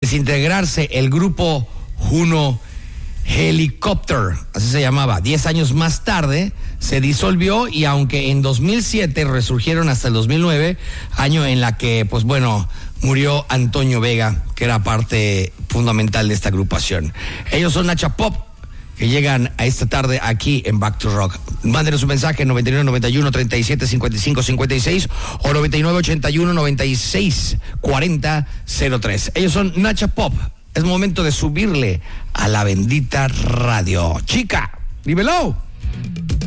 desintegrarse el grupo Juno Helicopter, así se llamaba. 10 años más tarde se disolvió, y aunque en 2007 resurgieron hasta el 2009, año en la que, pues bueno, murió Antonio Vega, que era parte fundamental de esta agrupación. Ellos son Nacha Pop, que llegan a esta tarde aquí en Back to Rock. Mándenos un mensaje 99 91 37 55 56 o 99 81 96 40 03. Ellos son Nacha Pop. Es momento de subirle a la bendita radio. Chica, dímelo.